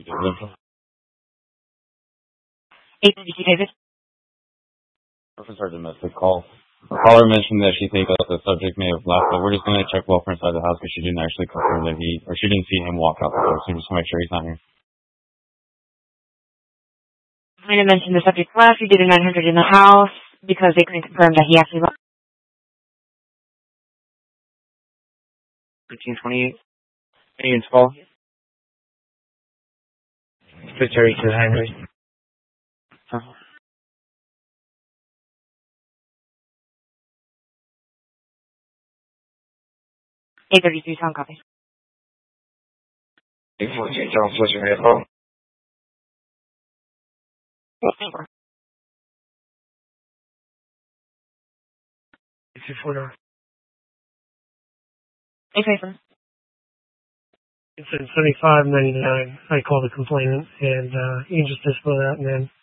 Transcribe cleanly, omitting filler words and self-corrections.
832 David. Officer domestic call. The caller mentioned that she thinks that the subject may have left, but we're just going to check welfare inside the house because she didn't actually confirm that she didn't see him walk out the door, so just to make sure he's not here. I'm going to mention the subject left. We did a 900 in the house because they couldn't confirm that he actually left. 1328. Indians Fall. Secretary to the highway. 833 sound copy. 848 John Fletcher vehicle. 824. 824. It's at 7599. I called the complainant, and you can just display that, and then